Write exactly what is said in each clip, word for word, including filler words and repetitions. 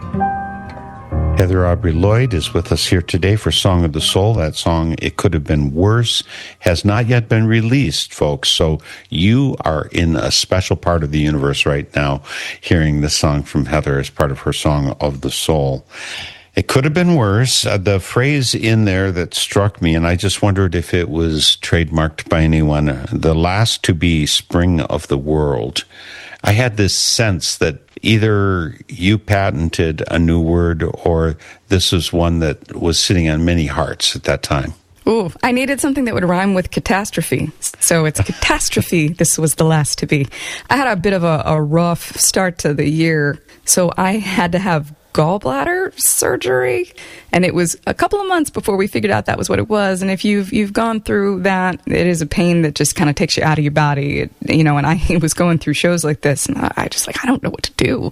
Heather Aubrey Lloyd is with us here today for Song of the Soul. That song, It Could Have Been Worse, has not yet been released, folks. So you are in a special part of the universe right now, hearing this song from Heather as part of her Song of the Soul. It could have been worse. Uh, the phrase in there that struck me, and I just wondered if it was trademarked by anyone, uh, the last to be spring of the world. I had this sense that either you patented a new word or this was one that was sitting on many hearts at that time. Ooh, I needed something that would rhyme with catastrophe. So it's catastrophe. This was the last to be. I had a bit of a, a rough start to the year, so I had to have gallbladder surgery, and it was a couple of months before we figured out that was what it was. And if you've you've gone through that, it is a pain that just kind of takes you out of your body, it, you know. And I was going through shows like this, and I, I just like I don't know what to do.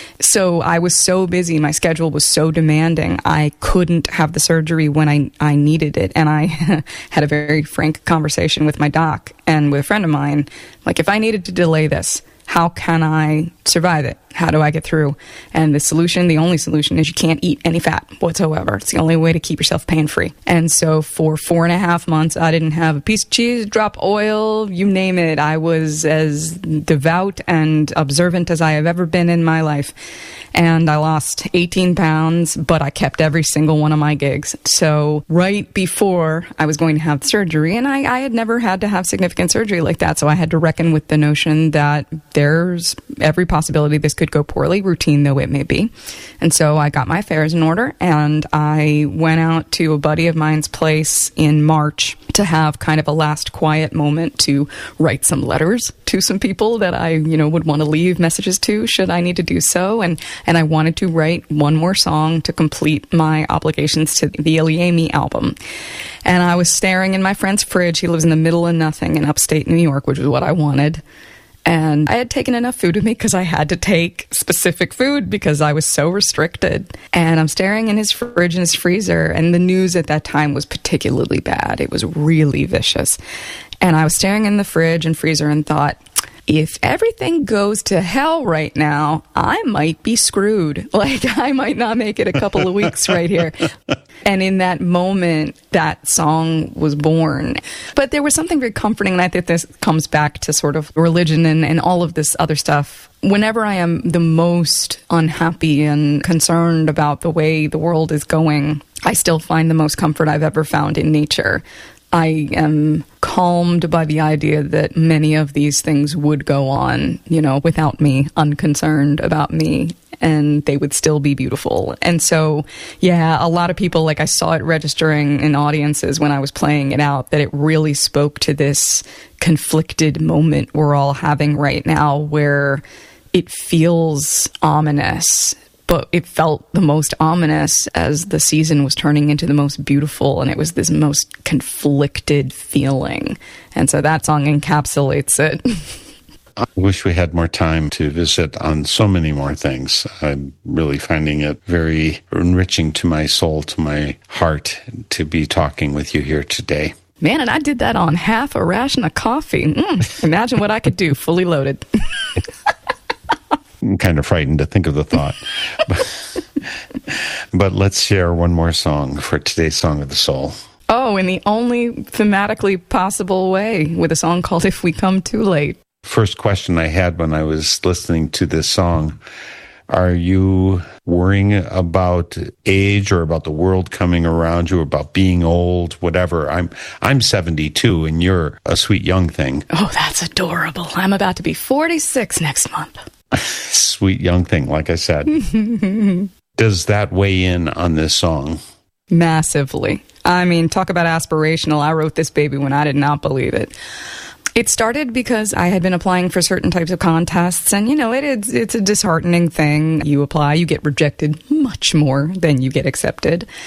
So I was so busy, my schedule was so demanding, I couldn't have the surgery when I I needed it. And I had a very frank conversation with my doc and with a friend of mine, like, if I needed to delay this, how can I survive it? How do I get through? And the solution, the only solution, is you can't eat any fat whatsoever. It's the only way to keep yourself pain-free. And so for four and a half months, I didn't have a piece of cheese, drop oil, you name it. I was as devout and observant as I have ever been in my life. And I lost eighteen pounds, but I kept every single one of my gigs. So right before I was going to have surgery, and I, I had never had to have significant surgery like that, so I had to reckon with the notion that there's every possibility this could go poorly, routine though it may be. And so I got my affairs in order, and I went out to a buddy of mine's place in March to have kind of a last quiet moment to write some letters to some people that I, you know, would want to leave messages to should I need to do so. And, and I wanted to write one more song to complete my obligations to the Eliemi album. And I was staring in my friend's fridge. He lives in the middle of nothing in upstate New York, which is what I wanted. And I had taken enough food with me because I had to take specific food because I was so restricted. And I'm staring in his fridge and his freezer, and the news at that time was particularly bad. It was really vicious. And I was staring in the fridge and freezer and thought, if everything goes to hell right now, I might be screwed. Like, I might not make it a couple of weeks right here. And in that moment, that song was born. But there was something very comforting, and I think this comes back to sort of religion and, and all of this other stuff. Whenever I am the most unhappy and concerned about the way the world is going, I still find the most comfort I've ever found in nature. I am calmed by the idea that many of these things would go on, you know, without me, unconcerned about me, and they would still be beautiful. And so, yeah, a lot of people, like, I saw it registering in audiences when I was playing it out, that it really spoke to this conflicted moment we're all having right now where it feels ominous. But it felt the most ominous as the season was turning into the most beautiful, and it was this most conflicted feeling. And so that song encapsulates it. I wish we had more time to visit on so many more things. I'm really finding it very enriching to my soul, to my heart, to be talking with you here today. Man, and I did that on half a ration of coffee. Mm, imagine what I could do, fully loaded. I'm kind of frightened to think of the thought. but, but let's share one more song for today's Song of the Soul. Oh, in the only thematically possible way, with a song called If We Come Too Late. First question I had when I was listening to this song, are you worrying about age or about the world coming around you, or about being old, whatever? I'm I'm seventy-two, and you're a sweet young thing. Oh, that's adorable. I'm about to be forty-six next month. Sweet young thing, like I said. Does that weigh in on this song? Massively. I mean, talk about aspirational. I wrote this baby when I did not believe it. It started because I had been applying for certain types of contests, and, you know, it is, it's a disheartening thing. You apply, you get rejected much more than you get accepted.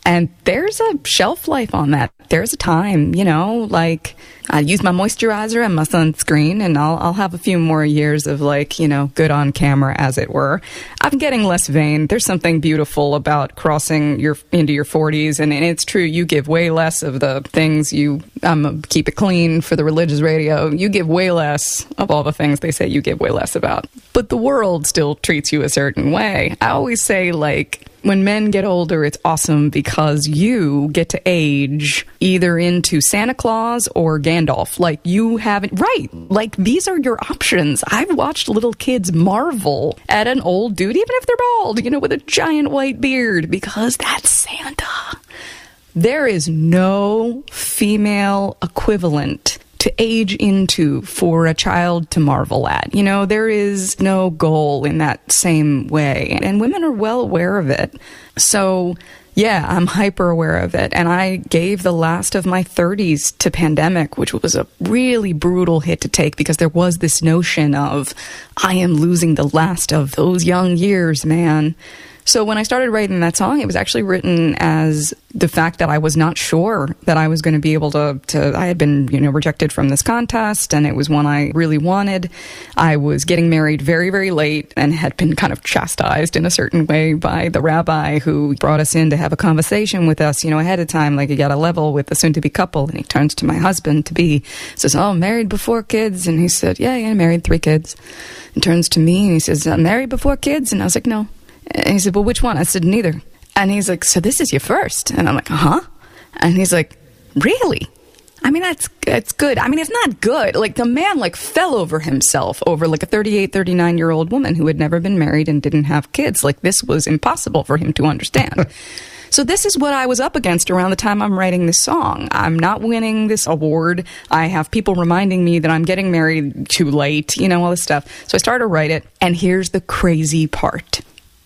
And there's a shelf life on that. There's a time, you know, like I use my moisturizer and my sunscreen, and I'll, I'll have a few more years of, like, you know, good on camera, as it were. I'm getting less vain. There's something beautiful about crossing your into your forties, and, and it's true. You give way less of the things you um, keep it clean for the religious radio. You give way less of all the things they say you give way less about. But the world still treats you a certain way. I always say, like, when men get older, it's awesome because you get to age either into Santa Claus or Gandalf. Like, you haven't, right, like, these are your options. I've watched little kids marvel at an old dude, even if they're bald, you know, with a giant white beard, because that's Santa. There is no female equivalent to age into for a child to marvel at. You know, there is no goal in that same way. And women are well aware of it. So, yeah, I'm hyper aware of it. And I gave the last of my thirties to pandemic, which was a really brutal hit to take because there was this notion of, I am losing the last of those young years, man. So when I started writing that song, it was actually written as the fact that I was not sure that I was going to be able to, to, I had been, you know, rejected from this contest, and it was one I really wanted. I was getting married very, very late and had been kind of chastised in a certain way by the rabbi who brought us in to have a conversation with us, you know, ahead of time, like you got a level with the soon-to-be couple. And he turns to my husband-to-be, says, oh, married before kids? And he said, yeah, yeah, married, three kids. And turns to me and he says, uh, married before kids? And I was like, no. And he said, well, which one? I said, neither. And he's like, so this is your first? And I'm like, uh-huh. And he's like, really? I mean, that's it's good. I mean, it's not good. Like, the man, like, fell over himself over, like, a thirty-eight, thirty-nine-year-old woman who had never been married and didn't have kids. Like, this was impossible for him to understand. So this is what I was up against around the time I'm writing this song. I'm not winning this award. I have people reminding me that I'm getting married too late, you know, all this stuff. So I started to write it, and here's the crazy part.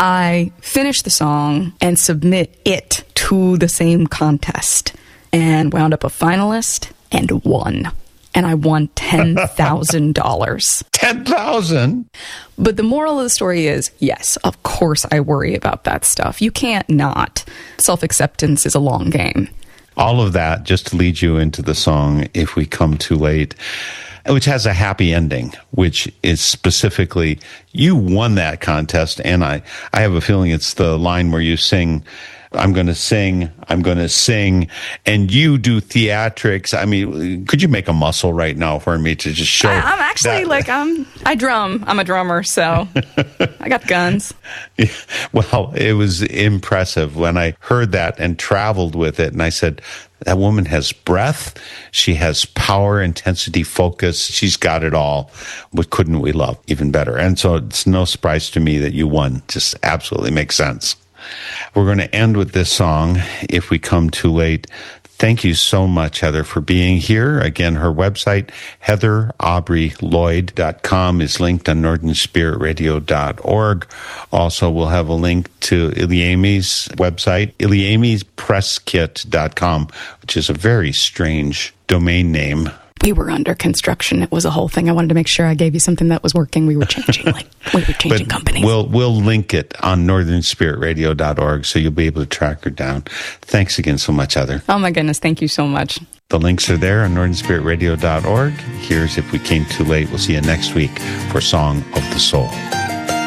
I finish the song and submit it to the same contest and wound up a finalist and won. And I won ten thousand dollars. ten thousand dollars? But the moral of the story is, yes, of course I worry about that stuff. You can't not. Self-acceptance is a long game. All of that just to lead you into the song, If We Come Too Late, which has a happy ending, which is specifically, you won that contest, and I, I have a feeling it's the line where you sing, I'm going to sing, I'm going to sing, and you do theatrics. I mean, could you make a muscle right now for me to just show? I, I'm actually, that? like, I'm, I drum. I'm a drummer, so I got guns. Well, it was impressive when I heard that and traveled with it, and I said, that woman has breath, she has power, intensity, focus, she's got it all. What couldn't we love even better? And so it's no surprise to me that you won. Just absolutely makes sense. We're going to end with this song, If We Come Too Late. Thank you so much, Heather, for being here. Again, her website, heather aubrey lloyd dot com, is linked on northern spirit radio dot org. Also, we'll have a link to Iliami's website, iliamis press kit dot com, which is a very strange domain name. We were under construction. It was a whole thing. I wanted to make sure I gave you something that was working. We were changing, like, we were changing but companies. We'll, we'll link it on northern spirit radio dot org, so you'll be able to track her down. Thanks again so much, Heather. Oh, my goodness. Thank you so much. The links are there on northern spirit radio dot org. Here's If We Came Too Late. We'll see you next week for Song of the Soul.